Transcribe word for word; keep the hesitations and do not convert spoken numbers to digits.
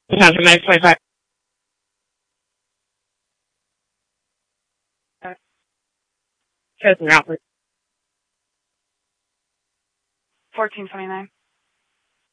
Sounds from nine twenty-five. Chosen route. fourteen twenty-nine.